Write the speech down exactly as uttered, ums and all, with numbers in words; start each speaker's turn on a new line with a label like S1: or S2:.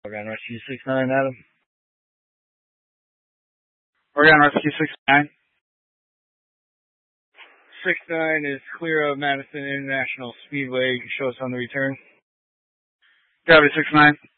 S1: Oregon Rescue six nine, Adam. Oregon Rescue six nine. six nine is clear of Madison International Speedway. You can show us on the return. Gravity six nine.